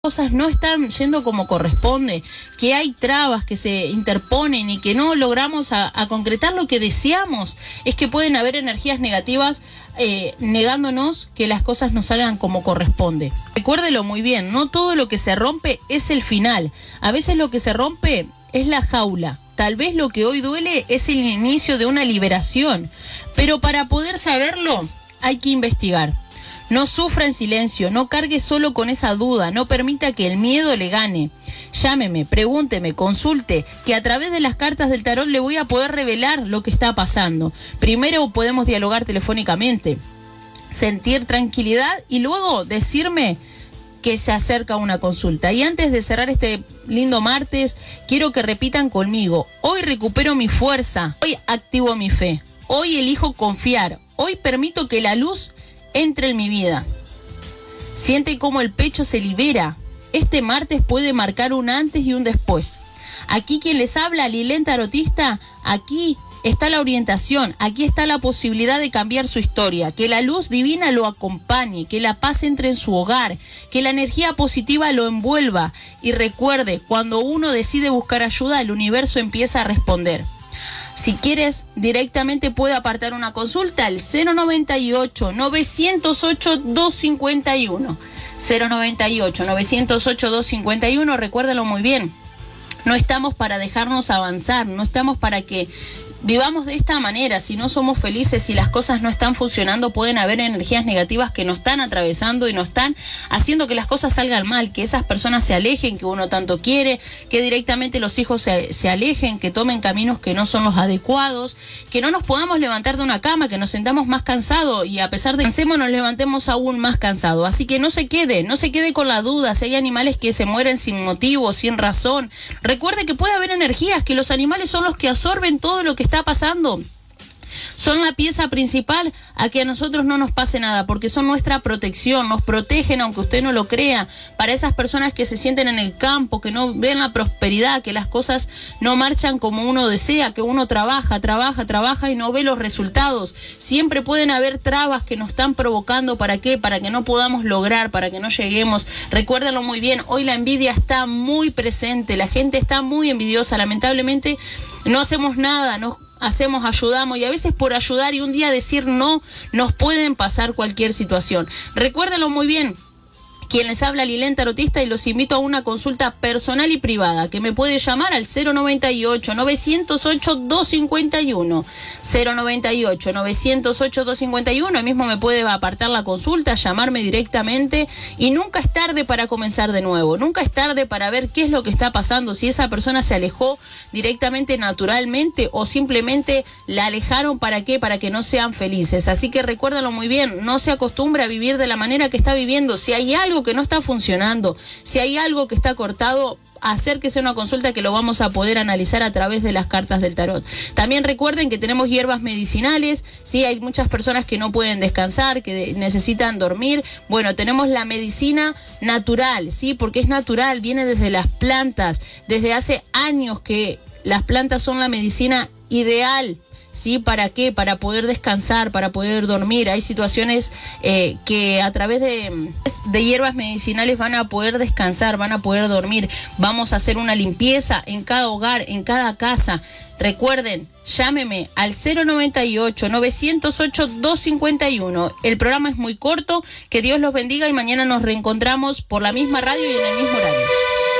cosas no están yendo como corresponde, que hay trabas que se interponen y que no logramos a concretar lo que deseamos, es que pueden haber energías negativas negándonos que las cosas nos salgan como corresponde. Recuérdelo muy bien, no todo lo que se rompe es el final, a veces lo que se rompe es la jaula. Tal vez lo que hoy duele es el inicio de una liberación, pero para poder saberlo hay que investigar. No sufra en silencio, no cargue solo con esa duda, no permita que el miedo le gane. Llámeme, pregúnteme, consulte, que a través de las cartas del tarot le voy a poder revelar lo que está pasando. Primero podemos dialogar telefónicamente, sentir tranquilidad y luego decirme que se acerca una consulta. Y antes de cerrar este lindo martes, quiero que repitan conmigo: hoy recupero mi fuerza, hoy activo mi fe, hoy elijo confiar, hoy permito que la luz entre en mi vida. Siente cómo el pecho se libera. Este martes puede marcar un antes y un después. Aquí quien les habla, Lilén Tarotista, aquí está la orientación, aquí está la posibilidad de cambiar su historia, que la luz divina lo acompañe, que la paz entre en su hogar, que la energía positiva lo envuelva. Y recuerde, cuando uno decide buscar ayuda, el universo empieza a responder. Si quieres, directamente puede apartar una consulta al 098-908-251. 098-908-251, recuérdalo muy bien. No estamos para dejarnos avanzar, no estamos para que vivamos de esta manera. Si no somos felices, si las cosas no están funcionando, pueden haber energías negativas que nos están atravesando y nos están haciendo que las cosas salgan mal, que esas personas se alejen, que uno tanto quiere, que directamente los hijos se alejen, que tomen caminos que no son los adecuados, que no nos podamos levantar de una cama, que nos sentamos más cansados y a pesar de que cansemos nos levantemos aún más cansados. Así que no se quede con la duda. Si hay animales que se mueren sin motivo, sin razón, recuerde que puede haber energías, que los animales son los que absorben todo lo que está pasando. Son la pieza principal a que a nosotros no nos pase nada, porque son nuestra protección, nos protegen aunque usted no lo crea. Para esas personas que se sienten en el campo, que no ven la prosperidad, que las cosas no marchan como uno desea, que uno trabaja y no ve los resultados. Siempre pueden haber trabas que nos están provocando. ¿Para qué? Para que no podamos lograr, para que no lleguemos. Recuérdenlo muy bien, hoy la envidia está muy presente, la gente está muy envidiosa, lamentablemente no hacemos nada, ayudamos y a veces por ayudar y un día decir no, nos pueden pasar cualquier situación. Recuérdenlo muy bien. Quien les habla, Lilén Tarotista, y los invito a una consulta personal y privada, que me puede llamar al 098-908-251. 098-908-251. Ahí mismo me puede apartar la consulta, llamarme directamente, y nunca es tarde para comenzar de nuevo. Nunca es tarde para ver qué es lo que está pasando, si esa persona se alejó directamente, naturalmente, o simplemente la alejaron. ¿Para qué? Para que no sean felices. Así que recuérdalo muy bien, no se acostumbre a vivir de la manera que está viviendo. Si hay algo que no está funcionando, si hay algo que está cortado, acérquese a una consulta que lo vamos a poder analizar a través de las cartas del tarot. También recuerden que tenemos hierbas medicinales, sí, hay muchas personas que no pueden descansar, que necesitan dormir. Bueno, tenemos la medicina natural, sí, porque es natural, viene desde las plantas, desde hace años que las plantas son la medicina ideal. ¿Sí? ¿Para qué? Para poder descansar, para poder dormir. Hay situaciones que a través de hierbas medicinales van a poder descansar, van a poder dormir. Vamos a hacer una limpieza en cada hogar, en cada casa. Recuerden, llámeme al 098-908-251. El programa es muy corto, que Dios los bendiga y mañana nos reencontramos por la misma radio y en el mismo horario.